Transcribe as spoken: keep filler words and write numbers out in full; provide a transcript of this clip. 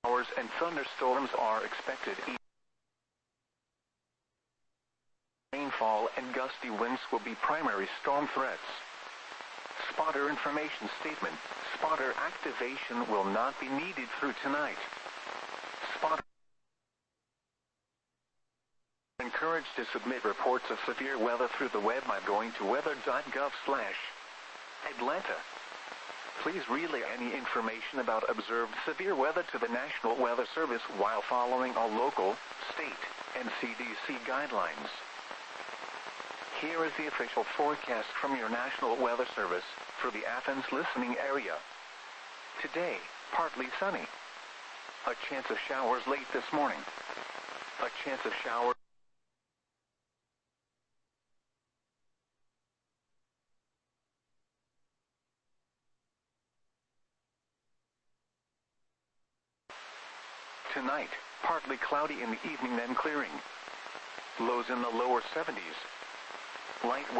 Showers and thunderstorms are expected. Rainfall and gusty winds will be primary storm threats. Spotter information statement. Spotter activation will not be needed through tonight. Spotter encouraged to submit reports of severe weather through the web by going to weather dot gov slash Atlanta. Please relay any information about observed severe weather to the National Weather Service while following all local, state, and C D C guidelines. Here is the official forecast from your National Weather Service for the Athens listening area. Today, partly sunny. A chance of showers late this morning. A chance of showers tonight, partly cloudy in the evening then clearing. Lows in the lower seventies. Light